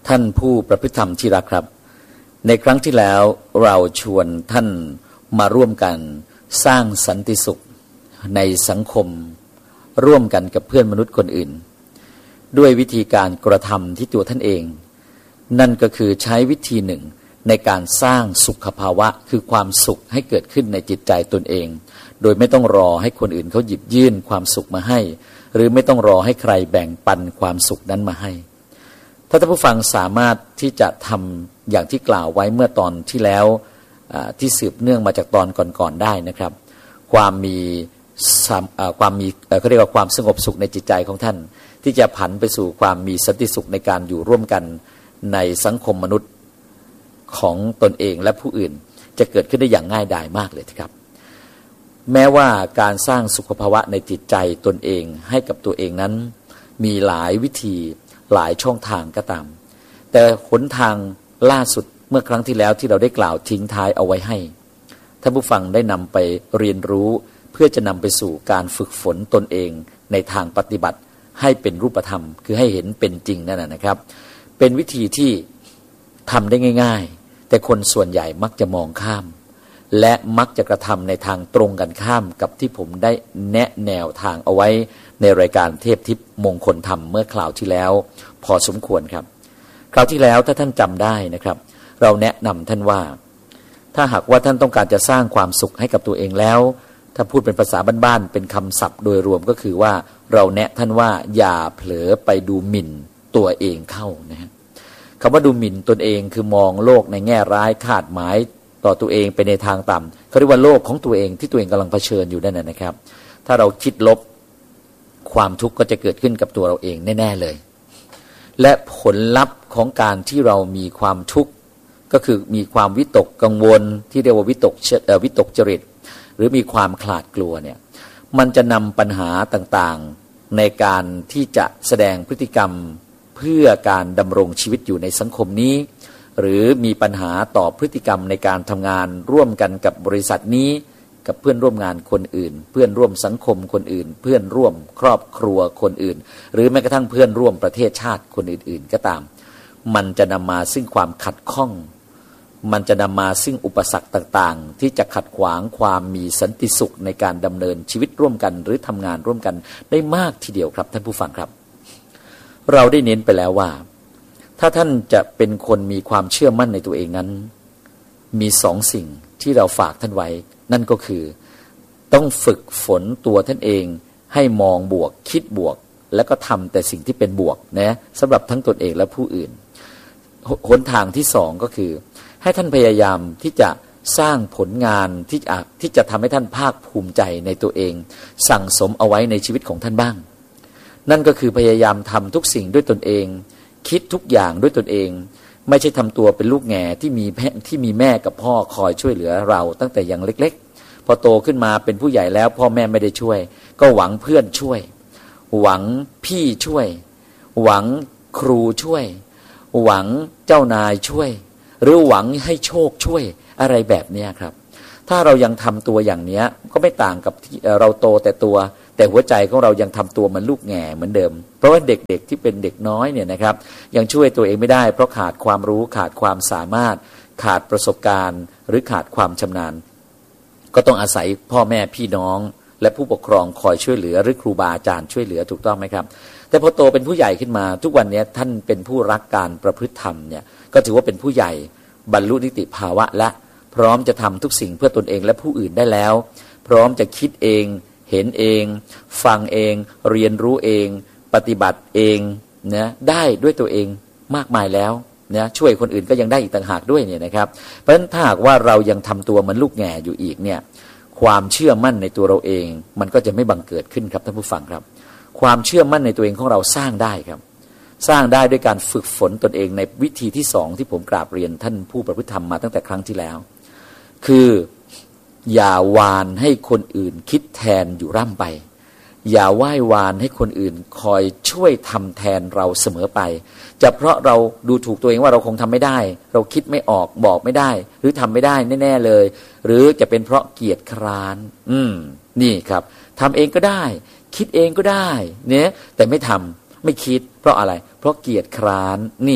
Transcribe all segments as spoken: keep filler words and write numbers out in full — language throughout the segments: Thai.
ท่านผู้ประพฤติธรรมที่รักครับในครั้งที่แล้วเราชวนท่านมาร่วมกันสร้างสันติสุขในสังคมร่วมกันกับเพื่อนมนุษย์คนอื่นด้วยวิธีการกระทำที่ตัวท่านเองนั่นก็คือใช้วิธีหนึ่งในการสร้างสุขภาวะคือความสุขให้เกิดขึ้นในจิตใจตนเองโดยไม่ต้องรอให้คนอื่นเขาหยิบยื่นความสุขมาให้หรือไม่ต้องรอให้ใครแบ่งปันความสุขนั้นมาให้ถ้าท่านผู้ฟังสามารถที่จะทำอย่างที่กล่าวไว้เมื่อตอนที่แล้วที่สืบเนื่องมาจากตอนก่อนๆได้นะครับความมีความมีเขาเรียกว่าความสงบสุขในจิตใจของท่านที่จะผันไปสู่ความมีสันติสุขในการอยู่ร่วมกันในสังคมมนุษย์ของตนเองและผู้อื่นจะเกิดขึ้นได้อย่างง่ายดายมากเลยครับแม้ว่าการสร้างสุขภาวะในจิตใจตนเองให้กับตัวเองนั้นมีหลายวิธีหลายช่องทางก็ตามแต่หนทางล่าสุดเมื่อครั้งที่แล้วที่เราได้กล่าวทิ้งท้ายเอาไว้ให้ท่านผู้ฟังได้นำไปเรียนรู้เพื่อจะนำไปสู่การฝึกฝนตนเองในทางปฏิบัติให้เป็นรูปธรรมคือให้เห็นเป็นจริงนั่นนะครับเป็นวิธีที่ทำได้ง่ายๆแต่คนส่วนใหญ่มักจะมองข้ามและมักจะกระทำในทางตรงกันข้ามกับที่ผมได้แนะแนวทางเอาไว้ในรายการเทพทิพย์มงคลธรรมเมื่อคราวที่แล้วพอสมควรครับคราวที่แล้วถ้าท่านจำได้นะครับเราแนะนำท่านว่าถ้าหากว่าท่านต้องการจะสร้างความสุขให้กับตัวเองแล้วถ้าพูดเป็นภาษาบ้านๆเป็นคำศัพท์โดยรวมก็คือว่าเราแนะท่านว่าอย่าเผลอไปดูหมิ่นตัวเองเข้านะฮะคำว่าดูหมิ่นตนเองคือมองโลกในแง่ร้ายคาดหมายต่อตัวเองไปในทางต่ำเขาเรียกว่าโลกของตัวเองที่ตัวเองกำลังเผชิญอยู่นั่นนะครับถ้าเราคิดลบความทุกข์ก็จะเกิดขึ้นกับตัวเราเองแน่ๆเลยและผลลัพธ์ของการที่เรามีความทุกข์ก็คือมีความวิตกกังวลที่เรียกว่าวิตกวิตกจริตหรือมีความขลาดกลัวเนี่ยมันจะนำปัญหาต่างๆในการที่จะแสดงพฤติกรรมเพื่อการดำรงชีวิตอยู่ในสังคมนี้หรือมีปัญหาต่อพฤติกรรมในการทำงานร่วมกันกับบริษัทนี้กับเพื่อนร่วมงานคนอื่นเพื่อนร่วมสังคมคนอื่นเพื่อนร่วมครอบครัวคนอื่นหรือแม้กระทั่งเพื่อนร่วมประเทศชาติคนอื่นๆก็ตามมันจะนำมาซึ่งความขัดข้องมันจะนำมาซึ่งอุปสรรคต่างๆที่จะขัดขวางความมีสันติสุขในการดำเนินชีวิตร่วมกันหรือทำงานร่วมกันได้มากทีเดียวครับท่านผู้ฟังครับเราได้เน้นไปแล้วว่าถ้าท่านจะเป็นคนมีความเชื่อมั่นในตัวเองนั้นมีสองสิ่งที่เราฝากท่านไว้นั่นก็คือต้องฝึกฝนตัวท่านเองให้มองบวกคิดบวกแล้วก็ทำแต่สิ่งที่เป็นบวกนะสำหรับทั้งตนเองและผู้อื่นหนทางที่สองก็คือให้ท่านพยายามที่จะสร้างผลงานที่จะที่จะทำให้ท่านภาคภูมิใจในตัวเองสั่งสมเอาไว้ในชีวิตของท่านบ้างนั่นก็คือพยายามทำทุกสิ่งด้วยตนเองคิดทุกอย่างด้วยตนเองไม่ใช่ทำตัวเป็นลูกแง่ที่มีที่มีแม่กับพ่อคอยช่วยเหลือเราตั้งแต่ยังเล็กๆพอโตขึ้นมาเป็นผู้ใหญ่แล้วพ่อแม่ไม่ได้ช่วยก็หวังเพื่อนช่วยหวังพี่ช่วยหวังครูช่วยหวังเจ้านายช่วยหรือหวังให้โชคช่วยอะไรแบบนี้ครับถ้าเรายังทำตัวอย่างนี้ก็ไม่ต่างกับที่เราโตแต่ตัวแต่หัวใจของเรายังทำตัวเหมือนลูกแง่เหมือนเดิมเพราะว่าเด็กๆที่เป็นเด็กน้อยเนี่ยนะครับยังช่วยตัวเองไม่ได้เพราะขาดความรู้ขาดความสามารถขาดประสบการณ์หรือขาดความชำนาญก็ต้องอาศัยพ่อแม่พี่น้องและผู้ปกครองคอยช่วยเหลือหรือครูบาอาจารย์ช่วยเหลือถูกต้องไหมครับแต่พอโตเป็นผู้ใหญ่ขึ้นมาทุกวันนี้ท่านเป็นผู้รักการประพฤติธรรมเนี่ยก็ถือว่าเป็นผู้ใหญ่บรรลุนิติภาวะและพร้อมจะทำทุกสิ่งเพื่อตนเองและผู้อื่นได้แล้วพร้อมจะคิดเองเห็นเองฟังเองเรียนรู้เองปฏิบัติเองนะได้ด้วยตัวเองมากมายแล้วนะช่วยคนอื่นก็ยังได้อีกต่างหากด้วยเนี่ยนะครับเพราะฉะนั้นถ้าหากว่าเรายังทำตัวเหมือนลูกแง่อยู่อีกเนี่ยความเชื่อมั่นในตัวเราเองมันก็จะไม่บังเกิดขึ้นครับท่านผู้ฟังครับความเชื่อมั่นในตัวเองของเราสร้างได้ครับสร้างได้ด้วยการฝึกฝนตนเองในวิธีที่สองที่ผมกราบเรียนท่านผู้ประพฤติธรรมมาตั้งแต่ครั้งที่แล้วคืออย่าวานให้คนอื่นคิดแทนอยู่ร่ำไปอย่าไหว้วานให้คนอื่นคอยช่วยทำแทนเราเสมอไปจะเพราะเราดูถูกตัวเองว่าเราคงทำไม่ได้เราคิดไม่ออกบอกไม่ได้หรือทำไม่ได้แน่ๆเลยหรือจะเป็นเพราะเกียจคร้านอืมนี่ครับทำเองก็ได้คิดเองก็ได้เนี่ยแต่ไม่ทำไม่คิดเพราะอะไรเพราะเกียจคร้านนี่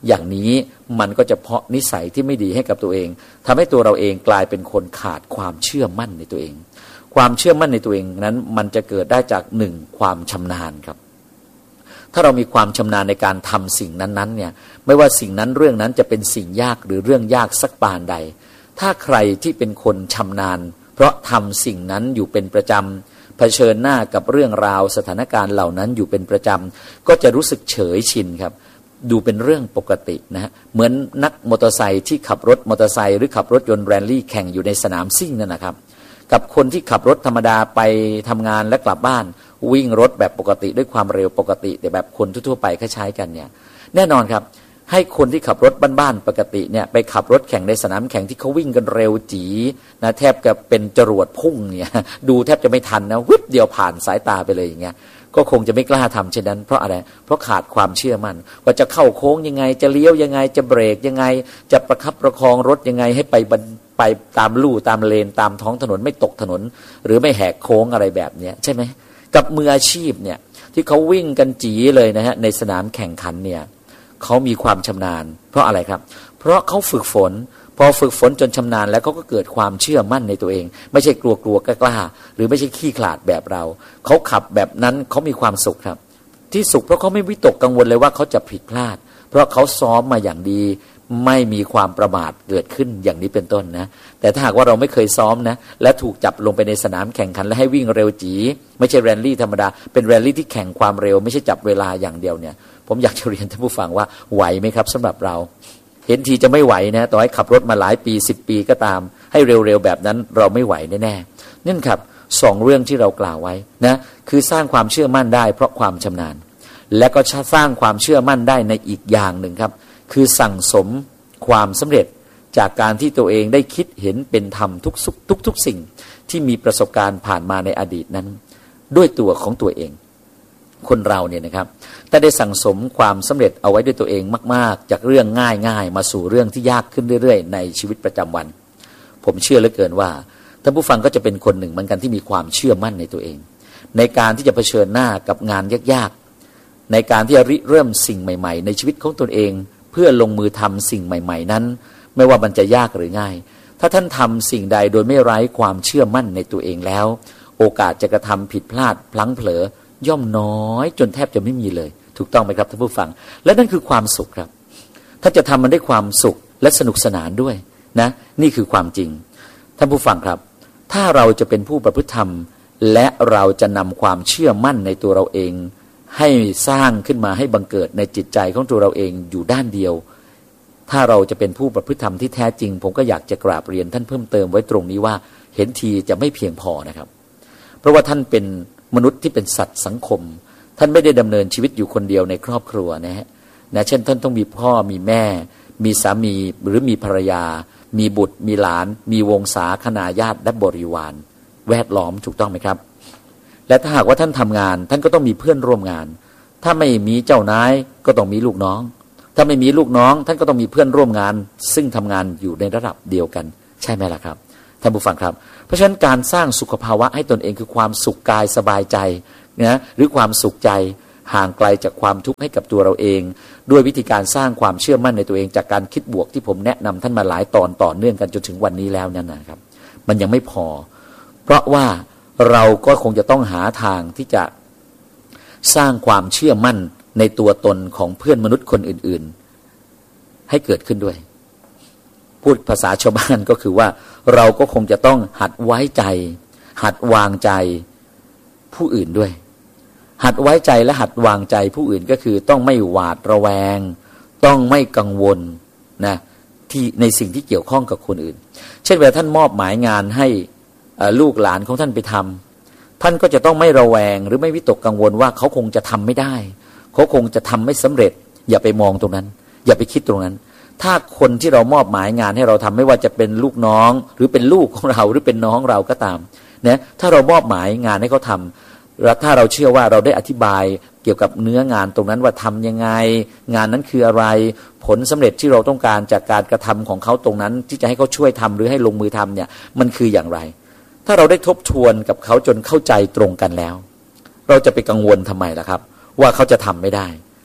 อย่างนี้มันก็จะเพาะนิสัยที่ไม่ดีให้กับตัวเองทำให้ตัวเราเองกลายเป็นคนขาดความเชื่อมั่นในตัวเองความเชื่อมั่นในตัวเองนั้นมันจะเกิดได้จากหนึ่งความชำนาญครับถ้าเรามีความชำนาญในการทำสิ่งนั้นๆเนี่ยไม่ว่าสิ่งนั้นเรื่องนั้นจะเป็นสิ่งยากหรือเรื่องยากสักปานใดถ้าใครที่เป็นคนชำนาญเพราะทำสิ่งนั้นอยู่เป็นประจำเผชิญหน้ากับเรื่องราวสถานการณ์เหล่านั้นอยู่เป็นประจำก็จะรู้สึกเฉยชินครับดูเป็นเรื่องปกตินะฮะเหมือนนักมอเตอร์ไซค์ที่ขับรถมอเตอร์ไซค์หรือขับรถยนต์แรลลี่แข่งอยู่ในสนามซิ่งนั่นนะครับกับคนที่ขับรถธรรมดาไปทำงานและกลับบ้านวิ่งรถแบบปกติด้วยความเร็วปกติแต่แบบคนทั่วๆไปเขาใช้กันเนี่ยแน่นอนครับให้คนที่ขับรถบ้านๆปกติเนี่ยไปขับรถแข่งในสนามแข่งที่เขาวิ่งกันเร็วจี๋นะแทบกับเป็นจรวดพุ่งเนี่ยดูแทบจะไม่ทันนะวิบเดียวผ่านสายตาไปเลยอย่างเงี้ยก็คงจะไม่กล้าทำเช่นนั้นเพราะอะไรเพราะขาดความเชื่อมั่นว่าจะเข้าโค้งยังไงจะเลี้ยวยังไงจะเบรกยังไงจะประคับประคองรถยังไงให้ไปไปตามลู่ตามเลนตามท้องถนนไม่ตกถนนหรือไม่แหกโค้งอะไรแบบนี้ใช่ไหมกับมืออาชีพเนี่ยที่เขาวิ่งกันจี๋เลยนะฮะในสนามแข่งขันเนี่ยเขามีความชำนาญเพราะอะไรครับเพราะเขาฝึกฝนพอฝึกฝนจนชำนาญแล้วเขาก็เกิดความเชื่อมั่นในตัวเองไม่ใช่กลัวกลัวกล้าหรือไม่ใช่ขี้ขลาดแบบเราเขาขับแบบนั้นเขามีความสุขครับที่สุขเพราะเขาไม่วิตกกังวลเลยว่าเขาจะผิดพลาดเพราะเขาซ้อมมาอย่างดีไม่มีความประมาทเกิดขึ้นอย่างนี้เป็นต้นนะแต่ถ้าหากว่าเราไม่เคยซ้อมนะและถูกจับลงไปในสนามแข่งขันและให้วิ่งเร็วจี๋ไม่ใช่แรลลี่ธรรมดาเป็นแรลลี่ที่แข่งความเร็วไม่ใช่จับเวลาอย่างเดียวเนี่ยผมอยากจะเรียนท่านผู้ฟังว่าไหวไหมครับสำหรับเราเห็นทีจะไม่ไหวนะต่อให้ขับรถมาหลายปีสิบปีก็ตามให้เร็วๆแบบนั้นเราไม่ไหวแน่ๆนั่นครับสองเรื่องที่เรากล่าวไว้นะคือสร้างความเชื่อมั่นได้เพราะความชำนาญและก็สร้างความเชื่อมั่นได้ในอีกอย่างหนึ่งครับคือสั่งสมความสำเร็จจากการที่ตัวเองได้คิดเห็นเป็นธรรมทุกทุกทุกสิ่งที่มีประสบการณ์ผ่านมาในอดีตนั้นด้วยตัวของตัวเองคนเราเนี่ยนะครับถ้าได้สั่งสมความสำเร็จเอาไว้ด้วยตัวเองมากๆจากเรื่องง่ายๆมาสู่เรื่องที่ยากขึ้นเรื่อยๆในชีวิตประจำวันผมเชื่อเหลือเกินว่าท่านผู้ฟังก็จะเป็นคนหนึ่งเหมือนกันที่มีความเชื่อมั่นในตัวเองในการที่จะเผชิญหน้ากับงานยากๆในการที่จะริเริ่มสิ่งใหม่ๆในชีวิตของตนเองเพื่อลงมือทำสิ่งใหม่ๆนั้นไม่ว่ามันจะยากหรือง่ายถ้าท่านทำสิ่งใดโดยไม่ไร้ความเชื่อมั่นในตัวเองแล้วโอกาสจะกระทำผิดพลาดพลั้งเผลอย่อมน้อยจนแทบจะไม่มีเลยถูกต้องไหมครับท่านผู้ฟังและนั่นคือความสุขครับท่านจะทำมันด้วยความสุขและสนุกสนานด้วยนะนี่คือความจริงท่านผู้ฟังครับถ้าเราจะเป็นผู้ประพฤติธรรมและเราจะนำความเชื่อมั่นในตัวเราเองให้สร้างขึ้นมาให้บังเกิดในจิตใจของตัวเราเองอยู่ด้านเดียวถ้าเราจะเป็นผู้ประพฤติธรรมที่แท้จริงผมก็อยากจะกราบเรียนท่านเพิ่มเติมไว้ตรงนี้ว่าเห็นทีจะไม่เพียงพอนะครับเพราะว่าท่านเป็นมนุษย์ที่เป็นสัตว์สังคมท่านไม่ได้ดำเนินชีวิตอยู่คนเดียวในครอบครัวนะฮะนะเช่นท่านต้องมีพ่อมีแม่มีสามีหรือมีภรรยามีบุตรมีหลานมีวงศาคณาญาติและบริวารแวดล้อมถูกต้องไหมครับและถ้าหากว่าท่านทำงานท่านก็ต้องมีเพื่อนร่วมงานถ้าไม่มีเจ้านายก็ต้องมีลูกน้องถ้าไม่มีลูกน้องท่านก็ต้องมีเพื่อนร่วมงานซึ่งทำงานอยู่ในระดับเดียวกันใช่ไหมล่ะครับท่านผู้ฟังครับเพราะฉะนั้นการสร้างสุขภาวะให้ตนเองคือความสุขกายสบายใจนะหรือความสุขใจห่างไกลจากความทุกข์ให้กับตัวเราเองด้วยวิธีการสร้างความเชื่อมั่นในตัวเองจากการคิดบวกที่ผมแนะนำท่านมาหลายตอนต่อเนื่องกันจนถึงวันนี้แล้วนั่นนะครับมันยังไม่พอเพราะว่าเราก็คงจะต้องหาทางที่จะสร้างความเชื่อมั่นในตัวตนของเพื่อนมนุษย์คนอื่นๆให้เกิดขึ้นด้วยพูดภาษาชาวบ้านก็คือว่าเราก็คงจะต้องหัดไว้ใจหัดวางใจผู้อื่นด้วยหัดไว้ใจและหัดวางใจผู้อื่นก็คือต้องไม่หวาดระแวงต้องไม่กังวลนะที่ในสิ่งที่เกี่ยวข้องกับคนอื่นเช่นเวลาท่านมอบหมายงานให้ลูกหลานของท่านไปทำท่านก็จะต้องไม่ระแวงหรือไม่วิตกกังวลว่าเขาคงจะทำไม่ได้เขาคงจะทำไม่สำเร็จอย่าไปมองตรงนั้นอย่าไปคิดตรงนั้นถ้าคนที่เรามอบหมายงานให้เราทำไม่ว่าจะเป็นลูกน้องหรือเป็นลูกของเราหรือเป็นน้องเราก็ตามนะถ้าเรามอบหมายงานให้เขาทำแล้วถ้าเราเชื่อว่าเราได้อธิบายเกี่ยวกับเนื้องานตรงนั้นว่าทำยังไงงานนั้นคืออะไรผลสำเร็จที่เราต้องการจากการกระทำของเขาตรงนั้นที่จะให้เขาช่วยทำหรือให้ลงมือทำเนี่ยมันคืออย่างไรถ้าเราได้ทบทวนกับเขาจนเข้าใจตรงกันแล้วเราจะไปกังวลทำไมล่ะครับว่าเขาจะทำไม่ได้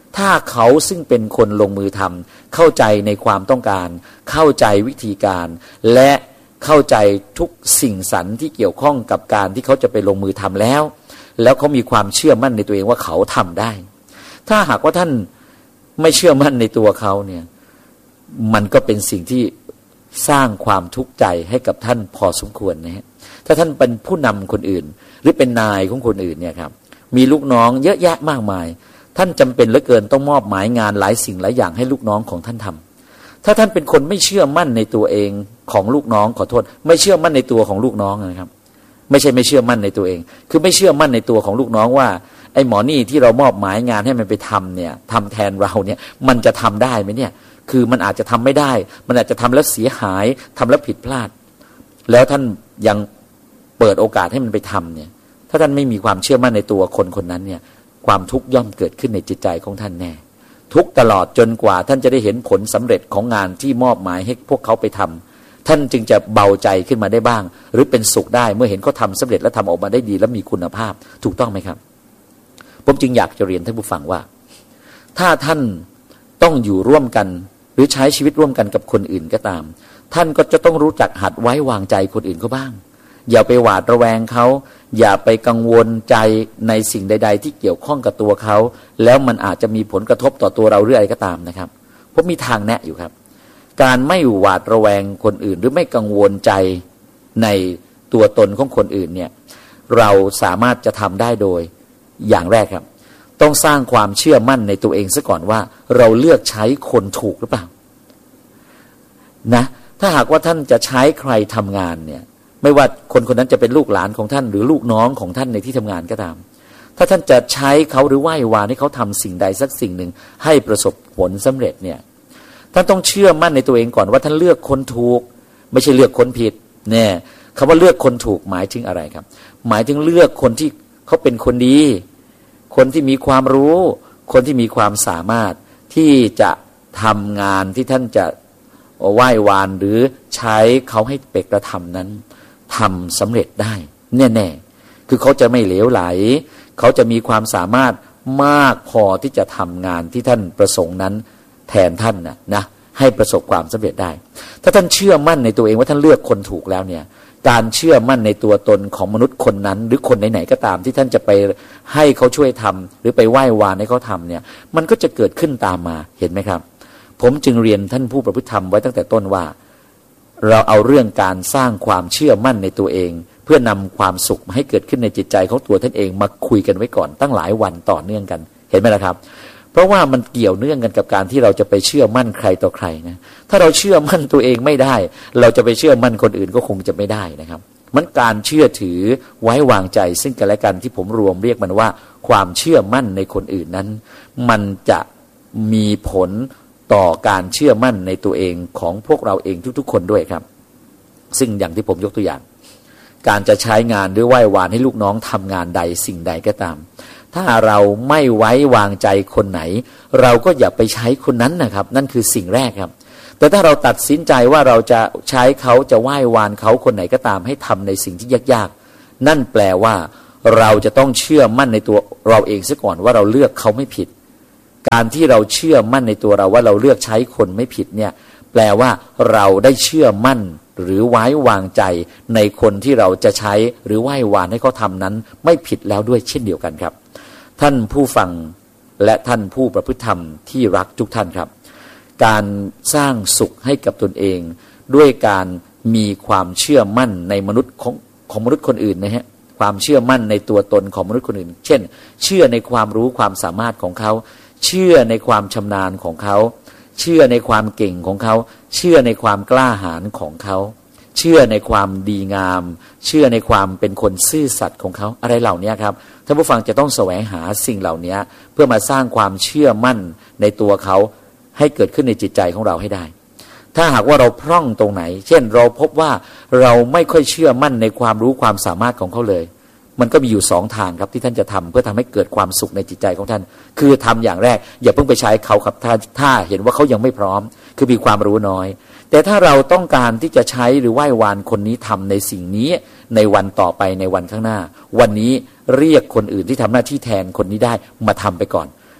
ถ้าเขาซึ่งเป็นคนลงมือทำเข้าใจในความต้องการเข้าใจวิธีการและเข้าใจทุกสิ่งสรรที่เกี่ยวข้องกับการที่เขาจะไปลงมือทำแล้วแล้วเขามีความเชื่อมั่นในตัวเองว่าเขาทำได้ถ้าหากว่าท่านไม่เชื่อมั่นในตัวเขาเนี่ยมันก็เป็นสิ่งที่สร้างความทุกข์ใจให้กับท่านพอสมควรนะฮะถ้าท่านเป็นผู้นำคนอื่นหรือเป็นนายของคนอื่นเนี่ยครับมีลูกน้องเยอะแยะมากมายท่านจำเป็นเหลือเกินต้องมอบหมายงานหลายสิ่งหลายอย่างให้ลูกน้องของท่านทำถ้าท่านเป็นคนไม่เชื่อมั่นในตัวเองของลูกน้องขอโทษไม่เชื่อมั่นในตัวของลูกน้องนะครับไม่ใช่ไม่เชื่อมั่นในตัวเองคือไม่เชื่อมั่นในตัวของลูกน้องว่าไอ้หมอนี่ที่เรามอบหมายงานให้มันไปทำเนี่ยทำแทนเราเนี่ยมันจะทำได้ไหมเนี่ยคือมันอาจจะทำไม่ได้มันอาจจะทำแล้วเสียหายทำแล้วผิดพลาดแล้วท่านยังเปิดโอกาสให้มันไปทำเนี่ยถ้าท่านไม่มีความเชื่อมั่นในตัวคนคนนั้นเนี่ยความทุกข์ย่อมเกิดขึ้นในจิตใจของท่านแน่ทุกตลอดจนกว่าท่านจะได้เห็นผลสำเร็จของงานที่มอบหมายให้พวกเขาไปทำท่านจึงจะเบาใจขึ้นมาได้บ้างหรือเป็นสุขได้เมื่อเห็นเขาทำสำเร็จและทำออกมาได้ดีและมีคุณภาพถูกต้องไหมครับผมจึงอยากจะเรียนท่านผู้ฟังว่าถ้าท่านต้องอยู่ร่วมกันหรือใช้ชีวิตร่วมกันกับคนอื่นก็ตามท่านก็จะต้องรู้จักหัดไว้วางใจคนอื่นเขาบ้างอย่าไปหวาดระแวงเขาอย่าไปกังวลใจในสิ่งใดๆที่เกี่ยวข้องกับตัวเขาแล้วมันอาจจะมีผลกระทบต่อตัวเราหรืออะไรก็ตามนะครับผมมีทางแนะอยู่ครับการไม่หวาดระแวงคนอื่นหรือไม่กังวลใจในตัวตนของคนอื่นเนี่ยเราสามารถจะทำได้โดยอย่างแรกครับต้องสร้างความเชื่อมั่นในตัวเองซะก่อนว่าเราเลือกใช้คนถูกหรือเปล่านะถ้าหากว่าท่านจะใช้ใครทำงานเนี่ยไม่ว่าคนคนนั้นจะเป็นลูกหลานของท่านหรือลูกน้องของท่านในที่ทำงานก็ตามถ้าท่านจะใช้เขาหรือไหว้วานให้เขาทำสิ่งใดสักสิ่งหนึ่งให้ประสบผลสำเร็จเนี่ยท่านต้องเชื่อมั่นในตัวเองก่อนว่าท่านเลือกคนถูกไม่ใช่เลือกคนผิดเนี่ยคำว่าเลือกคนถูกหมายถึงอะไรครับหมายถึงเลือกคนที่เขาเป็นคนดีคนที่มีความรู้คนที่มีความสามารถที่จะทำงานที่ท่านจะไหว้วานหรือใช้เขาให้ไปกระทำนั้นทำสำเร็จได้แน่ๆคือเขาจะไม่เหลวไหลเขาจะมีความสามารถมากพอที่จะทำงานที่ท่านประสงค์นั้นแทนท่านนะนะให้ประสบความสำเร็จได้ถ้าท่านเชื่อมั่นในตัวเองว่าท่านเลือกคนถูกแล้วเนี่ยการเชื่อมั่นในตัวตนของมนุษย์คนนั้นหรือคนไหนๆก็ตามที่ท่านจะไปให้เขาช่วยทำหรือไปไหว้วานให้เขาทำเนี่ยมันก็จะเกิดขึ้นตามมาเห็นไหมครับผมจึงเรียนท่านผู้ประพฤติธรรมไว้ตั้งแต่ต้นว่าเราเอาเรื่องการสร้างความเชื่อมั่นในตัวเองเพื่อนำความสุขมาให้เกิดขึ้นในจิตใจของตัวท่านเองมาคุยกันไว้ก่อนตั้งหลายวันต่อเนื่องกันเห็นไหมล่ะครับเพราะว่ามันเกี่ยวเนื่องกันกับการที่เราจะไปเชื่อมั่นใครต่อใครนะถ้าเราเชื่อมั่นตัวเองไม่ได้เราจะไปเชื่อมั่นคนอื่นก็คงจะไม่ได้นะครับมันการเชื่อถือไว้วางใจซึ่งกันและกันที่ผมรวมเรียกมันว่าความเชื่อมั่นในคนอื่นนั้นมันจะมีผลต่อการเชื่อมั่นในตัวเองของพวกเราเองทุกๆคนด้วยครับซึ่งอย่างที่ผมยกตัวอย่างการจะใช้งานหรือไหว้วานให้ลูกน้องทำงานใดสิ่งใดก็ตามถ้าเราไม่ไว้วางใจคนไหนเราก็อย่าไปใช้คนนั้นนะครับนั่นคือสิ่งแรกครับแต่ถ้าเราตัดสินใจว่าเราจะใช้เขาจะไหว้วานเขาคนไหนก็ตามให้ทำในสิ่งที่ยากๆนั่นแปลว่าเราจะต้องเชื่อมั่นในตัวเราเองซะก่อนว่าเราเลือกเขาไม่ผิดการที่เราเชื่อมั่นในตัวเราว่าเราเลือกใช้คนไม่ผิดเนี่ยแปลว่าเราได้เชื่อมั่นหรือไว้วางใจในคนที่เราจะใช้หรือไหว้วานให้เขาทำนั้นไม่ผิดแล้วด้วยเช่นเดียวกันครับท่านผู้ฟังและท่านผู้ประพฤติธรรมที่รักทุกท่านครับการสร้างสุขให้กับตนเองด้วยการมีความเชื่อมั่นในมนุษย์ของของมนุษย์คนอื่นนะฮะความเชื่อมั่นในตัวตนของมนุษย์คนอื่นเช่นเชื่อในความรู้ความสามารถของเขาเชื่อในความชำนาญของเขาเชื่อในความเก่งของเขาเชื่อในความกล้าหาญของเขาเชื่อในความดีงามเชื่อในความเป็นคนซื่อสัตย์ของเขาอะไรเหล่านี้ครับท่านผู้ฟังจะต้องแสวงหาสิ่งเหล่านี้เพื่อมาสร้างความเชื่อมั่นในตัวเขาให้เกิดขึ้นในจิตใจของเราให้ได้ถ้าหากว่าเราพร่องตรงไหนเช่นเราพบว่าเราไม่ค่อยเชื่อมั่นในความรู้ความสามารถของเขาเลยมันก็มีอยู่สองทางครับที่ท่านจะทำเพื่อทำให้เกิดความสุขในจิตใจของท่านคือทำอย่างแรกอย่าเพิ่งไปใช้เขาครับถ้าถ้าเห็นว่าเขายังไม่พร้อมคือมีความรู้น้อยแต่ถ้าเราต้องการที่จะใช้หรือไหว้วานคนนี้ทำในสิ่งนี้ในวันต่อไปในวันข้างหน้าวันนี้เรียกคนอื่นที่ทำหน้าที่แทนคนนี้ได้มาทำไปก่อน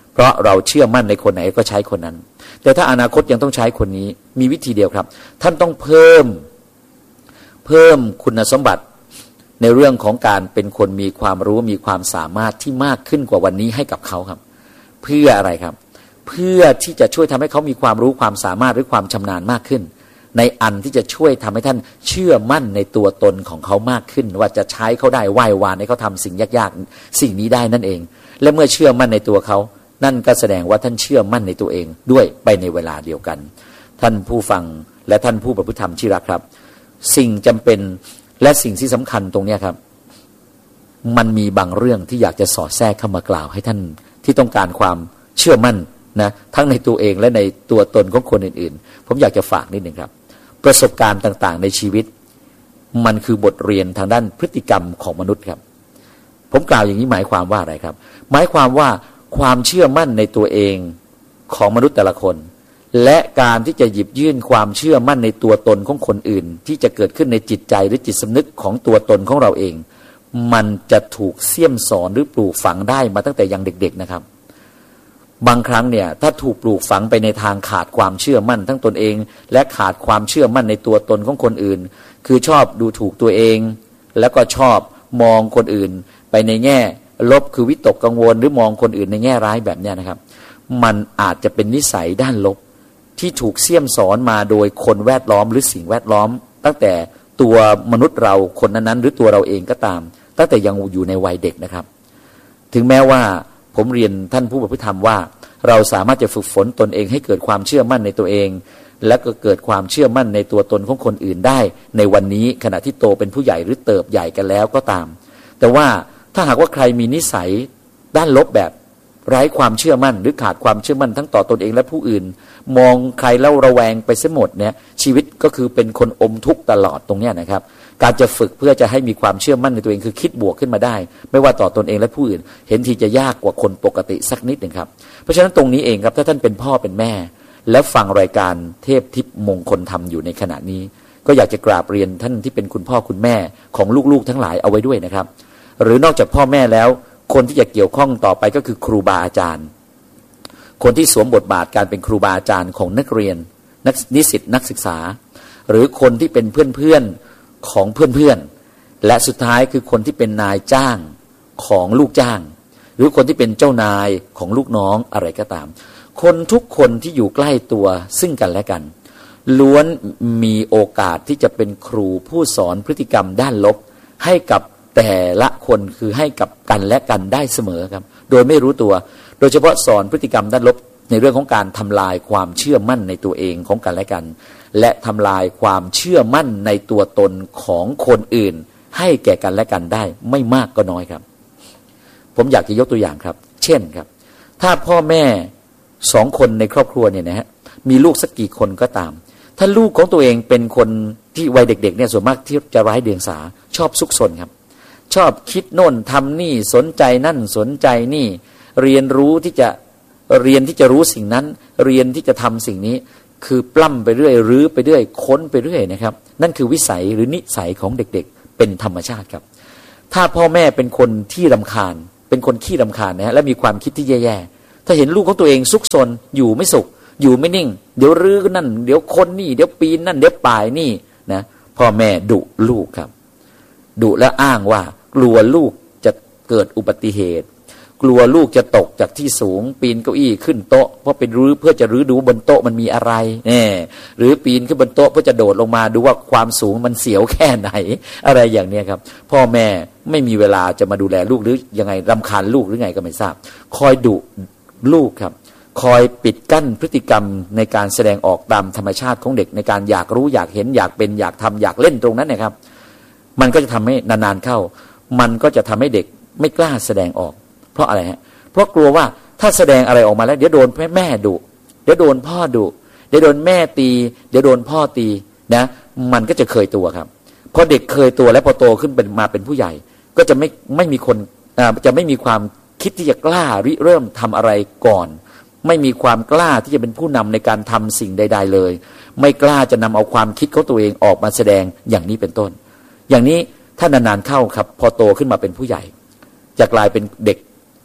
เพราะเราเชื่อมั่นในคนไหนก็ใช้คนนั้นแต่ถ้าอนาคตยังต้องใช้คนนี้มีวิธีเดียวครับท่านต้องเพิ่มเพิ่มคุณสมบัติในเรื่องของการเป็นคนมีความรู้มีความสามารถที่มากขึ้นกว่าวันนี้ให้กับเขาครับเพื่ออะไรครับเพื่อที่จะช่วยทำให้เขามีความรู้ความสามารถหรือความชำนาญมากขึ้นในอันที่จะช่วยทำให้ท่านเชื่อมั่นในตัวตนของเขามากขึ้นว่าจะใช้เขาได้ไหว้วานให้เขาทำสิ่งยากๆสิ่งนี้ได้นั่นเองและเมื่อเชื่อมั่นในตัวเขานั่นก็แสดงว่าท่านเชื่อมั่นในตัวเองด้วยไปในเวลาเดียวกันท่านผู้ฟังและท่านผู้ประพฤติธรรมที่รักครับสิ่งจำเป็นและสิ่งที่สำคัญตรงนี้ครับมันมีบางเรื่องที่อยากจะสอดแทรกเข้ามากล่าวให้ท่านที่ต้องการความเชื่อมั่นนะทั้งในตัวเองและในตัวตนของคนอื่นๆผมอยากจะฝากนิดหนึ่งครับประสบการณ์ต่างๆในชีวิตมันคือบทเรียนทางด้านพฤติกรรมของมนุษย์ครับผมกล่าวอย่างนี้หมายความว่าอะไรครับหมายความว่าความเชื่อมั่นในตัวเองของมนุษย์แต่ละคนและการที่จะหยิบยื่นความเชื่อมั่นในตัวตนของคนอื่นที่จะเกิดขึ้นในจิตใจหรือจิตสำนึกของตัวตนของเราเองมันจะถูกเสี่ยมสอนหรือปลูกฝังได้มาตั้งแต่ยังเด็กๆนะครับบางครั้งเนี่ยถ้าถูกปลูกฝังไปในทางขาดความเชื่อมั่นทั้งตนเองและขาดความเชื่อมั่นในตัวตนของคนอื่นคือชอบดูถูกตัวเองแล้วก็ชอบมองคนอื่นไปในแง่ลบคือวิตกกังวลหรือมองคนอื่นในแง่ร้ายแบบนี้นะครับมันอาจจะเป็นนิสัยด้านลบที่ถูกเสี่ยมสอนมาโดยคนแวดล้อมหรือสิ่งแวดล้อมตั้งแต่ตัวมนุษย์เราคนนั้นๆหรือตัวเราเองก็ตามตั้งแต่ยังอยู่ในวัยเด็กนะครับถึงแม้ว่าผมเรียนท่านผู้ประพฤติธรรมว่าเราสามารถจะฝึกฝนตนเองให้เกิดความเชื่อมั่นในตัวเองและก็เกิดความเชื่อมั่นในตัวตนของคนอื่นได้ในวันนี้ขณะที่โตเป็นผู้ใหญ่หรือเติบใหญ่กันแล้วก็ตามแต่ว่าถ้าหากว่าใครมีนิสัยด้านลบแบบไร้ความเชื่อมั่นหรือขาดความเชื่อมั่นทั้งต่อตนเองและผู้อื่นมองใครแล้วระแวงไปเสียหมดเนี่ยชีวิตก็คือเป็นคนอมทุกข์ตลอดตรงเนี้ยนะครับการจะฝึกเพื่อจะให้มีความเชื่อมั่นในตัวเองคือคิดบวกขึ้นมาได้ไม่ว่าต่อตนเองและผู้อื่นเห็นทีจะยากกว่าคนปกติสักนิดหนึ่งครับเพราะฉะนั้นตรงนี้เองครับถ้าท่านเป็นพ่อเป็นแม่และฟังรายการเทพทิพย์มงคลธรรมอยู่ในขณะนี้ก็อยากจะกราบเรียนท่านที่เป็นคุณพ่อคุณแม่ของลูกๆทั้งหลายเอาไว้ด้วยนะครับหรือนอกจากพ่อแม่แล้วคนที่จะเกี่ยวข้องต่อไปก็คือครูบาอาจารย์คนที่สวมบทบาทการเป็นครูบาอาจารย์ของนักเรียนนักนิสิตนักศึกษาหรือคนที่เป็นเพื่อนๆของเพื่อนๆและสุดท้ายคือคนที่เป็นนายจ้างของลูกจ้างหรือคนที่เป็นเจ้านายของลูกน้องอะไรก็ตามคนทุกคนที่อยู่ใกล้ตัวซึ่งกันและกันล้วนมีโอกาสที่จะเป็นครูผู้สอนพฤติกรรมด้านลบให้กับแต่ละคนคือให้กับกันและกันได้เสมอครับโดยไม่รู้ตัวโดยเฉพาะสอนพฤติกรรมด้านลบในเรื่องของการทำลายความเชื่อมั่นในตัวเองของกันและกันและทำลายความเชื่อมั่นในตัวตนของคนอื่นให้แก่กันและกันได้ไม่มากก็น้อยครับผมอยากจะยกตัวอย่างครับเช่นครับถ้าพ่อแม่สองคนในครอบครัวเนี่ยนะฮะมีลูกสักกี่คนก็ตามถ้าลูกของตัวเองเป็นคนที่วัยเด็กๆเนี่ยส่วนมากที่จะไร้เดียงสาชอบซุกซนครับชอบคิดโน่นทำนี่สนใจนั่นสนใจนี่เรียนรู้ที่จะเรียนที่จะรู้สิ่งนั้นเรียนที่จะทำสิ่งนี้คือปล้ำไปเรื่อยรื้อไปเรื่อยค้นไปเรื่อยนะครับนั่นคือวิสัยหรือนิสัยของเด็กๆเป็นธรรมชาติครับถ้าพ่อแม่เป็นคนที่รำคาญเป็นคนขี้รำคาญนะฮะและมีความคิดที่แย่ๆถ้าเห็นลูกของตัวเองซุกซนอยู่ไม่สุขอยู่ไม่นิ่งเดี๋ยวรื้อนั่นเดี๋ยวค้นนี่เดี๋ยวปีนนั่นเดี๋ยวป่ายนี่นะพ่อแม่ดุลูกครับดุและอ้างว่ากลัวลูกจะเกิดอุบัติเหตุกลัวลูกจะตกจากที่สูงปีนเก้าอี้ขึ้นโต๊ะเพราะเป็นรื้อเพื่อจะรื้อดูบนโต๊ะมันมีอะไรแน่หรือปีนขึ้นบนโต๊ะเพื่อจะโดดลงมาดูว่าความสูงมันเสียวแค่ไหนอะไรอย่างนี้ครับพ่อแม่ไม่มีเวลาจะมาดูแลลูกหรือยังไงรำคาญลูกหรือไงก็ไม่ทราบคอยดุลูกครับคอยปิดกั้นพฤติกรรมในการแสดงออกตามธรรมชาติของเด็กในการอยากรู้อยากเห็นอยากเป็นอยากทำอยากเล่นตรงนั้นนะครับมันก็จะทำให้นานๆเข้ามันก็จะทำให้เด็กไม่กล้าแสดงออกเพราะอะไรฮะเพราะกลัวว่าถ้าแสดงอะไรออกมาแล้วเดี๋ยวโดนแม่ดุเดี๋ยวโดนพ่อดุเดี๋ยวโดนแม่ตีเดี๋ยวโดนพ่อตีนะมันก็จะเคยตัวครับพอเด็กเคยตัวแล้วพอโตขึ้นเป็นมาเป็นผู้ใหญ่ก็จะไม่ไม่มีคนอ่าจะไม่มีความคิดที่จะกล้าริเริ่มทำอะไรก่อนไม่มีความกล้าที่จะเป็นผู้นำในการทำสิ่งใดๆเลยไม่กล้าจะนำเอาความคิดของตัวเองออกมาแสดงอย่างนี้เป็นต้นอย่างนี้ถ้านานๆเข้าครับพอโตขึ้นมาเป็นผู้ใหญ่จะกลายเป็นเด็ก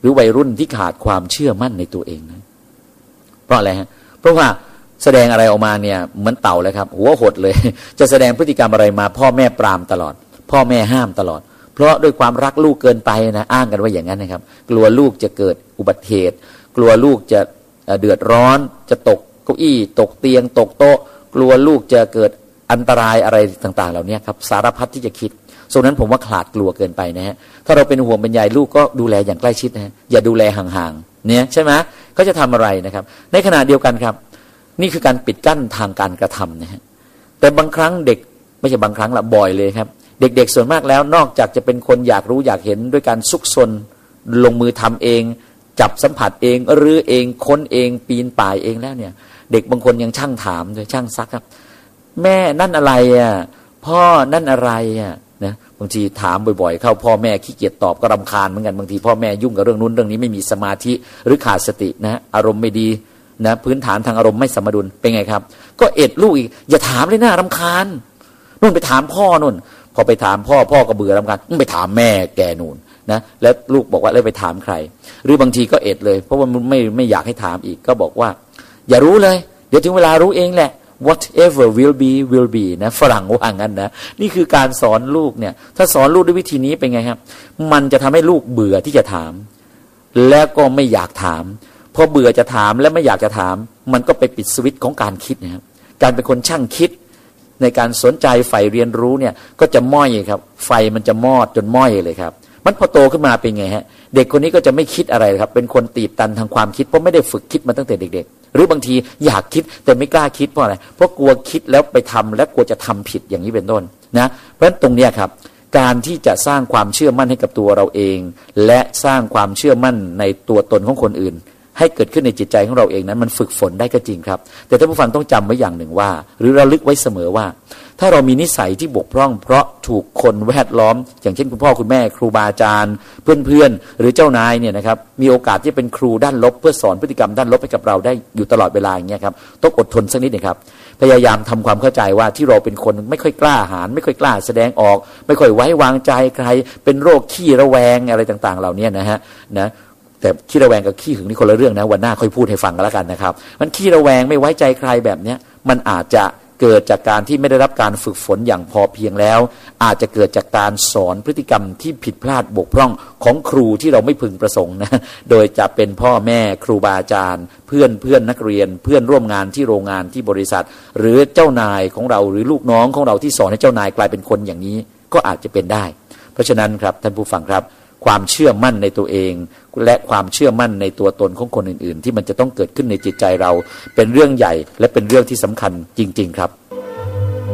รือวัยรุ่นที่ขาดความเชื่อมั่นในตัวเองนะเพราะอะไรฮะเพราะว่าแสดงอะไรออกมาเนี่ยเหมือนเต่าเลยครับหัวหดเลยจะแสดงพฤติกรรมอะไรมาพ่อแม่ปรามตลอดพ่อแม่ห้ามตลอดเพราะด้วยความรักลูกเกินไปนะอ้างกันว่าอย่างนั้นนะครับกลัวลูกจะเกิดอุบัติเหตุกลัวลูกจะเดือดร้อนจะตกเก้าอี้ตกเตียงตกโต๊ะกลัวลูกจะเกิดอันตรายอะไรต่างๆเหล่านี้ครับสารพัดที่จะคิดส่วนนั้นผมว่าขลาดกลัวเกินไปนะฮะถ้าเราเป็นห่วงเป็นใยลูกก็ดูแลอย่างใกล้ชิดนะฮะอย่าดูแลห่างๆเนี่ยใช่ไหมเขาจะทำอะไรนะครับในขณะเดียวกันครับนี่คือการปิดกั้นทางการกระทำนะฮะแต่บางครั้งเด็กไม่ใช่บางครั้งละบ่อยเลยครับเด็กๆส่วนมากแล้วนอกจากจะเป็นคนอยากรู้อยากเห็นด้วยการซุกซนลงมือทำเองจับสัมผัสเองรื้อเองค้นเองปีนป่ายเองแล้วเนี่ยเด็กบางคนยังช่างถามด้วยช่างซักครับแม่นั่นอะไรอ่ะพ่อนั่นอะไรอ่ะนะบางทีถามบ่อยๆเข้าพ่อแม่ขี้เกียจตอบก็รำคาญเหมือนกันบางทีพ่อแม่ยุ่งกับเรื่องนู้นเรื่องนี้ไม่มีสมาธิหรือขาดสตินะอารมณ์ไม่ดีนะพื้นฐานทางอารมณ์ไม่สมดุลเป็นไงครับก็เอ็ดลูกอีกอย่าถามเลยนะรำคาญนู่นไปถามพ่อนู่นพอไปถามพ่อพ่อก็เบื่อรำคาญไปถามแม่แกนู่นนะแล้วลูกบอกว่าเลยไปถามใครหรือบางทีก็เอ็ดเลยเพราะว่ามันไม่ไม่อยากให้ถามอีกก็บอกว่าอย่ารู้เลยเดี๋ยวถึงเวลารู้เองแหละ whatever will be will be นะฝรั่งว่างั้นนะนี่คือการสอนลูกเนี่ยถ้าสอนลูกด้วยวิธีนี้เป็นไงครับมันจะทำให้ลูกเบื่อที่จะถามแล้วก็ไม่อยากถามพอเบื่อจะถามและไม่อยากจะถามมันก็ไปปิดสวิตช์ของการคิดนะครับการเป็นคนช่างคิดในการสนใจใฝ่เรียนรู้เนี่ยก็จะม้อยครับไฟมันจะมอดจนม้อยเลยครับมันพอโตขึ้นมาเป็นไงฮะเด็กคนนี้ก็จะไม่คิดอะไรครับเป็นคนตีบตันทางความคิดเพราะไม่ได้ฝึกคิดมาตั้งแต่เด็กๆหรือบางทีอยากคิดแต่ไม่กล้าคิดเพราะอะไรเพราะกลัวคิดแล้วไปทำและกลัวจะทำผิดอย่างนี้เป็นต้นนะเพราะฉะนั้นตรงเนี้ยครับการที่จะสร้างความเชื่อมั่นให้กับตัวเราเองและสร้างความเชื่อมั่นในตัวตนของคนอื่นให้เกิดขึ้นในจิตใจของเราเองนั้นมันฝึกฝนได้ก็จริงครับแต่ท่านผู้ฟังต้องจำไว้อย่างหนึ่งว่าหรือระลึกไว้เสมอว่าถ้าเรามีนิสัยที่บกพร่องเพราะถูกคนแวดล้อมอย่างเช่นคุณพ่อคุณแม่ครูบาอาจารย์เพื่อนๆหรือเจ้านายเนี่ยนะครับมีโอกาสที่เป็นครูด้านลบเพื่อสอนพฤติกรรมด้านลบให้กับเราได้อยู่ตลอดเวลาอย่างเงี้ยครับต้องอดทนสักนิดนึงครับพยายามทำความเข้าใจว่าที่เราเป็นคนไม่ค่อยกล้าหาญไม่ค่อยกล้าแสดงออกไม่ค่อยไว้วางใจใครเป็นโรคขี้ระแวงอะไรต่างๆเหล่านี้นะฮะนะแต่ขี้ระแวงกับขี้หึงนี่คนละเรื่องนะวันหน้าค่อยพูดให้ฟังกันแล้วกันนะครับมันขี้ระแวงไม่ไว้ใจใครแบบเนี้ยมันอาจจะเกิดจากการที่ไม่ได้รับการฝึกฝนอย่างพอเพียงแล้วอาจจะเกิดจากการสอนพฤติกรรมที่ผิดพลาดบกพร่องของครูที่เราไม่พึงประสงค์นะโดยจะเป็นพ่อแม่ครูบาอาจารย์เพื่อนเพื่อนนักเรียนเพื่อนร่วมงานที่โรงงานที่บริษัทหรือเจ้านายของเราหรือลูกน้องของเราที่สอนให้เจ้านายกลายเป็นคนอย่างนี้ก็อาจจะเป็นได้เพราะฉะนั้นครับท่านผู้ฟังครับความเชื่อมั่นในตัวเองและความเชื่อมั่นในตัวตนของคนอื่นๆที่มันจะต้องเกิดขึ้นในจิตใจเราเป็นเรื่องใหญ่และเป็นเรื่องที่สำคัญจริงๆครับ